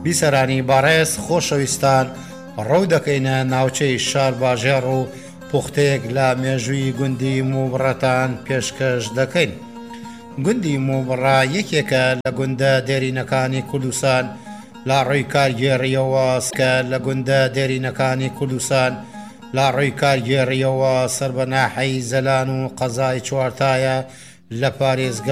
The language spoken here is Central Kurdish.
بیسەرانی بەڕێز خۆشەویستان، ڕەو دەکەینە ناوچەی شار باژێڕ و پوختەیەک لە مێژووی گوندی مووبڕەتان پێشکەش دەکەین. گوندی مووبڕە یەکێکە لە گوندە دێرینەکانی کوردستان لە ڕووی کارگێڕیەوە کە لە گوندە دێرینەکانی کوردستان لە ڕووی کارگێڕیەوە سەربەناحەی زەلان و قەزای چوارتایە لە پارێزگا